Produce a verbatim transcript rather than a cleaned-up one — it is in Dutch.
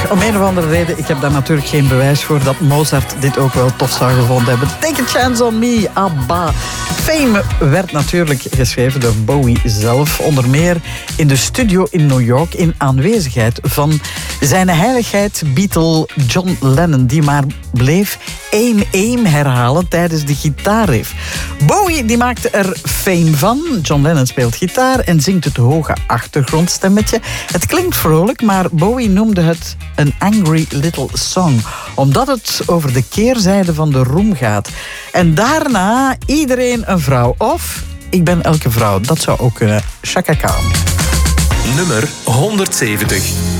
Om een of andere reden, ik heb daar natuurlijk geen bewijs voor dat Mozart dit ook wel tof zou gevonden hebben. Take a chance on me, ABBA. Fame werd natuurlijk geschreven door Bowie zelf. Onder meer in de studio in New York in aanwezigheid van zijn heiligheid Beatle John Lennon, die maar bleef één één herhalen tijdens de gitaarriff. Bowie die maakte er fame van. John Lennon speelt gitaar en zingt het hoge achtergrondstemmetje. Het klinkt vrolijk, maar Bowie noemde het een angry little song, omdat het over de keerzijde van de roem gaat. En daarna iedereen een vrouw. Of ik ben elke vrouw. Dat zou ook kunnen. Chaka Khan. Nummer honderdzeventig.